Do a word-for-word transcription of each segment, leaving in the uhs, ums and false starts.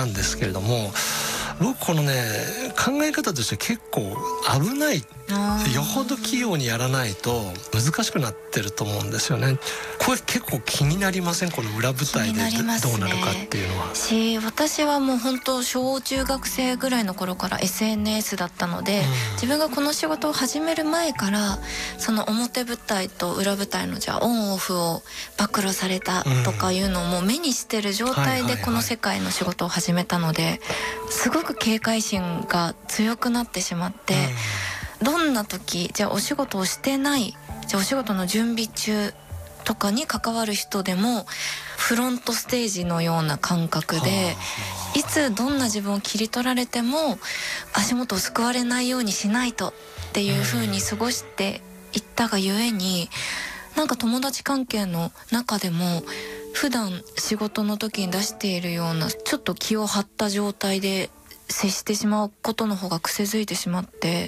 なんですけれども、僕このね考え方として結構危ない、よほど器用にやらないと難しくなってると思うんですよね。これ結構気になりません？この裏舞台でどうなるかっていうのは。 し、私はもう本当小中学生ぐらいの頃から エスエヌエス だったので、うん、自分がこの仕事を始める前からその表舞台と裏舞台のじゃあオンオフを暴露されたとかいうのをもう目にしてる状態でこの世界の仕事を始めたので、すごく警戒心が強くなってしまって、うん、どんな時じゃあお仕事をしてないじゃあお仕事の準備中とかに関わる人でもフロントステージのような感覚で、いつどんな自分を切り取られても足元をすくわれないようにしないとっていう風に過ごしていったがゆえに、なんか友達関係の中でも普段仕事の時に出しているようなちょっと気を張った状態で接してしまうことの方が癖づいてしまって、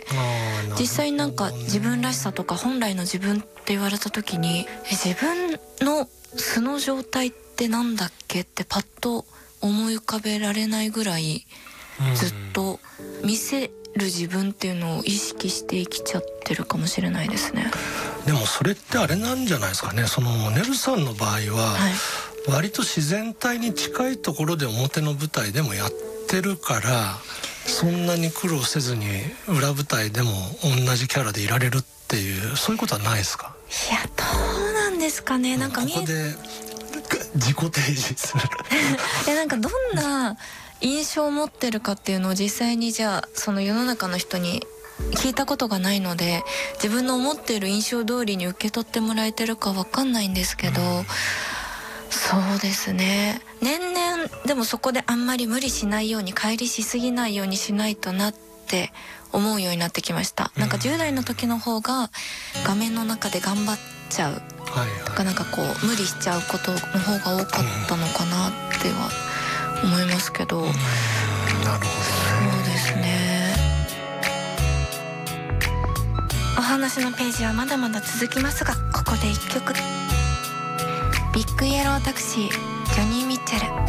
実際になんか自分らしさとか本来の自分って言われた時に、え自分の素の状態ってなんだっけってパッと思い浮かべられないぐらい、ずっと見せる自分っていうのを意識して生きちゃってるかもしれないですね。 でもそれってあれなんじゃないですかね。そのねるさんの場合は、はい、割と自然体に近いところで表の舞台でもやってるから、そんなに苦労せずに裏舞台でも同じキャラでいられるっていう、そういうことはないですか？ いや、どうなんですかね。なんかここで自己提示するいや、なんかどんな印象を持ってるかっていうのを実際にじゃあその世の中の人に聞いたことがないので、自分の思っている印象通りに受け取ってもらえてるか分かんないんですけど、うん、そうですね、年々でもそこであんまり無理しないように、乖離しすぎないようにしないとなって思うようになってきました。なんかじゅう代の時の方が画面の中で頑張っちゃうとか、なんかこう無理しちゃうことの方が多かったのかなっては思いますけど、うん、なるほどね。 そうですね。お話のページはまだまだ続きますが、ここで一曲。ビッグイエロータクシー、ジョニー・ミッチェル。